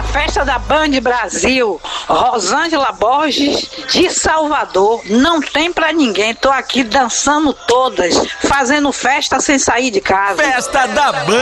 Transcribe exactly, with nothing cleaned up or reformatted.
festa da Band Brasil, Rosângela Borges de Salvador, não tem pra ninguém, tô aqui dançando todas, fazendo festa sem sair de casa. Festa da Band.